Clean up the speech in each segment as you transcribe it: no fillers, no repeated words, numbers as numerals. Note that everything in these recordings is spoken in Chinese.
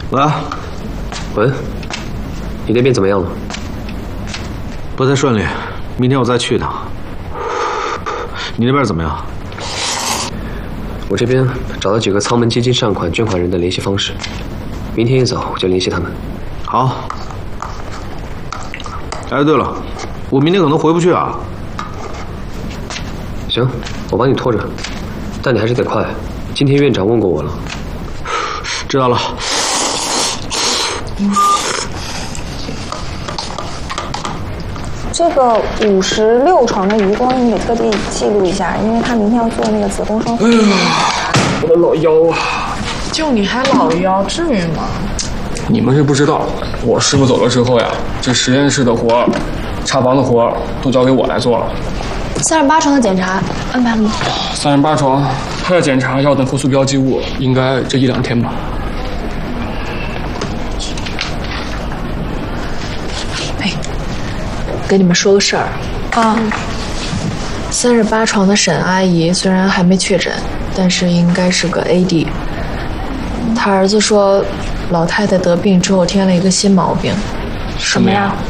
喂， 喂，你那边怎么样了？ 不太顺利，明天我再去一趟。你那边怎么样？ 我这边找到几个仓门基金善款捐款人的联系方式，明天一早就联系他们。 好。哎，对了，我明天可能回不去啊。 行，我帮你拖着，但你还是得快。今天院长问过我了。 知道了。 这个56床的余光你得特地记录一下，因为他明天要做那个子宫双缝。 我的老腰啊！ 就你还老腰，至于吗？ 你们是不知道，我师傅走了之后呀，这实验室的活儿、查房的活儿都交给我来做了。 38床的检查安排了吗 ？38床，还要检查，要等核素标记物，应该这1-2天吧。 哎，跟你们说个事儿啊。38床的沈阿姨虽然还没确诊，但是应该是个 AD。她儿子说，老太太得病之后添了一个新毛病。 什么呀？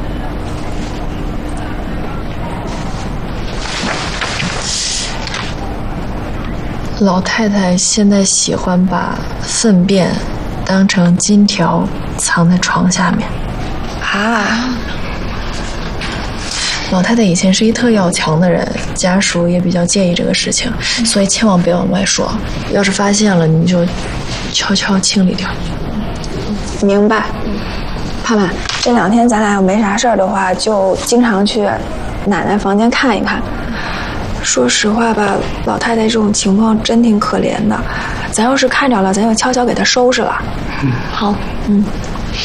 老太太现在喜欢把粪便当成金条藏在床下面。 啊！ 老太太以前是一特要强的人，家属也比较介意这个事情，所以千万别往外说。要是发现了，你就悄悄清理掉。 明白。盼盼，这2天咱俩要没啥事儿的话，就经常去奶奶房间看一看。说实话吧，老太太这种情况真挺可怜的，咱要是看着了，咱就悄悄给她收拾了。 好，